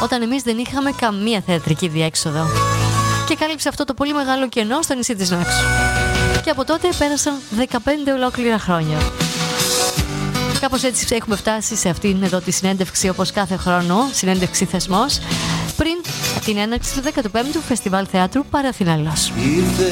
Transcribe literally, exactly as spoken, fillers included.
όταν εμείς δεν είχαμε καμία θεατρική διέξοδο. Και κάλυψε αυτό το πολύ μεγάλο κενό στο νησί της Νάξου. Και από τότε πέρασαν δεκαπέντε ολόκληρα χρόνια. Κάπως έτσι έχουμε φτάσει σε αυτήν εδώ τη συνέντευξη, όπως κάθε χρόνο, συνέντευξη Θεσμός, πριν την έναρξη του δέκατου πέμπτου Φεστιβάλ Θεάτρου Παραθυναλός. Ήρθε